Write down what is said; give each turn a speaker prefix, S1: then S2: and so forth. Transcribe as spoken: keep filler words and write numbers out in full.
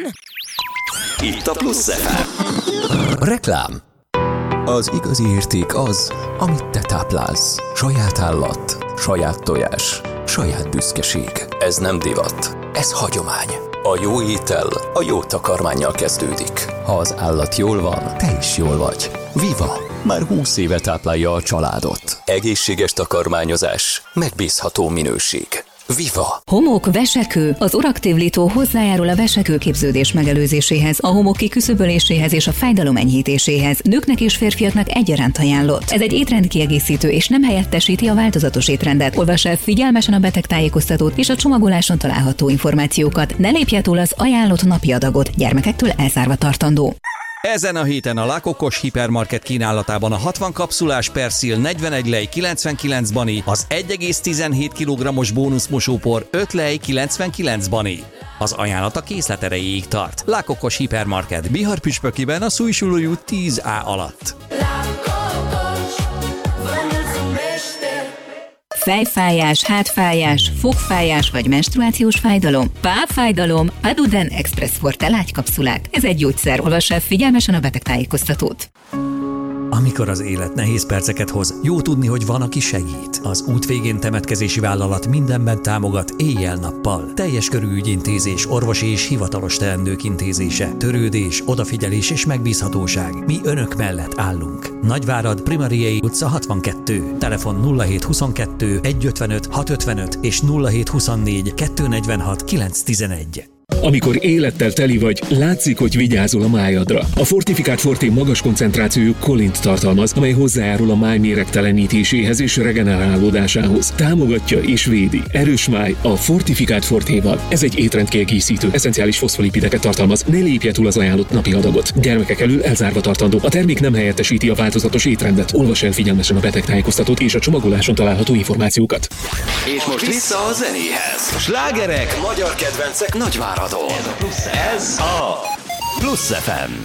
S1: Itt a Plusz ef em.
S2: Reklám. Az igazi érték az, amit te táplálsz. Saját állat, saját tojás, saját büszkeség. Ez nem divat, ez hagyomány. A jó étel a jó takarmánnyal kezdődik. Ha az állat jól van, te is jól vagy. Viva! Már húsz éve táplálja a családot. Egészséges takarmányozás, megbízható minőség. Viva!
S3: Homok, vesekő. Az Oraktív Litó hozzájárul a vesekőképződés megelőzéséhez, a homok kiküszöböléséhez és a fájdalom enyhítéséhez. Nőknek és férfiaknak egyaránt ajánlott. Ez egy étrendkiegészítő és nem helyettesíti a változatos étrendet. Olvass el figyelmesen a betegtájékoztatót és a csomagoláson található információkat. Ne lépje túl az ajánlott napi adagot, gyermekektől elzárva tartandó.
S4: Ezen a héten a Lakokos Hipermarket kínálatában a hatvan kapszulás Persil negyvenegy lej kilencvenkilenc bani, az egy egész tizenhét kilogrammos bónuszmosópor öt lej kilencvenkilenc bani. Az ajánlat a készlet erejéig tart. Lakokos Hipermarket Bihar püspökiben a Szújsulói út tíz á alatt.
S3: Fejfájás, hátfájás, fogfájás vagy menstruációs fájdalom, pápfájdalom, Aduden Express Forte lágykapszulák. Ez egy gyógyszer, olvass el figyelmesen a betegtájékoztatót.
S4: Amikor az élet nehéz perceket hoz, jó tudni, hogy van, aki segít. Az út végén temetkezési vállalat mindenben támogat éjjel-nappal. Teljes körű ügyintézés, orvosi és hivatalos teendők intézése, törődés, odafigyelés és megbízhatóság. Mi önök mellett állunk. Nagyvárad, Primariei utca hatvankettő. Telefon nulla hét huszonkettő egyszázötvenöt hatszázötvenöt és nulla hét huszonnégy kétszáznegyvenhat kilencszáztizenegy.
S5: Amikor élettel teli vagy, látszik, hogy vigyázol a májadra. A Fortifikált Forté magas koncentrációjú kolint tartalmaz, amely hozzájárul a máj méregtelenítéséhez és regenerálódásához. Támogatja és védi. Erős máj a Fortifikált Fortéval. Ez egy étrendkiegészítő, eszenciális foszfolipideket tartalmaz. Ne lépje túl az ajánlott napi adagot. Gyermekek elől elzárva tartandó. A termék nem helyettesíti a változatos étrendet. Olvass el figyelmesen a betegtájékoztatót és a csomagoláson található információkat.
S1: És most vissza a zenéhez. Slágerek, magyar kedvencek Nagyváradon. Ez a Plusz ef em.